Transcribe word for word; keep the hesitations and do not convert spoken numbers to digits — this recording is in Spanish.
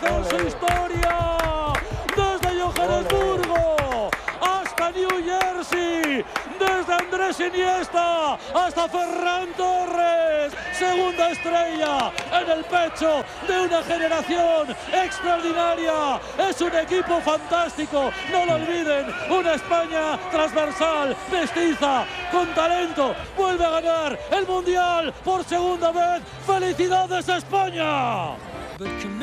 hacer su historia desde Johannesburgo hasta New Jersey, desde Andrés Iniesta hasta Ferran Torres, segunda estrella en el pecho de una generación extraordinaria. Es un equipo fantástico, no lo olviden, una España transversal, mestiza, con talento, vuelve a ganar el Mundial por segunda vez. ¡Felicidades a España!